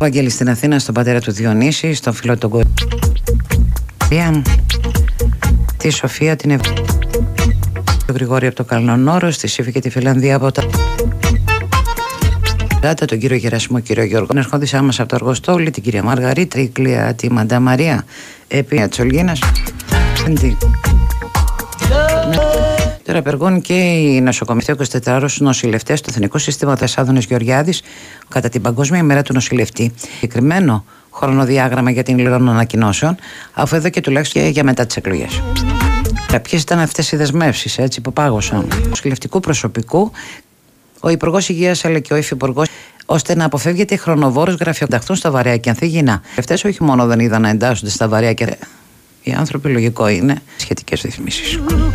Ο Άγγελης στην Αθήνα, στον πατέρα του Διονύση, στον φίλο τον Κορία, τη Σοφία, την τον Γρηγόρη από το Καλνονόρο, στη Σύφη και τη Φιλανδία από τα τον κύριο Γερασμό, κύριο Γιώργο. Ερχόντουσά μας από το Αργοστόλι, την κυρία Μαργαρίτα, η Κλία, τη Μαντά Μαρία, επί Τσολγίνας. Τώρα απεργούν και οι νοσοκομευτές 24ωρους νοσηλευτές του Εθνικού Συστήματος Άδωνης Γεωργιάδης κατά την Παγκόσμια ημέρα του νοσηλευτή. Συγκεκριμένο χρονοδιάγραμμα για την λιρών ανακοινώσεων, αφού εδώ και τουλάχιστον και για μετά τις εκλογές. Ποιες ήταν αυτές οι δεσμεύσεις που πάγωσαν του νοσηλευτικού προσωπικού, ο Υπουργός Υγείας αλλά και ο Υφυπουργός, ώστε να αποφεύγεται η χρονοβόρος γραφειοκρατούν στα βαρέα και ανθίγυνα. Αυτές όχι μόνο δεν είδαν να εντάσσονται στα βαρέα και οι άνθρωποι, λογικό είναι, σχετικές ρυθμίσεις.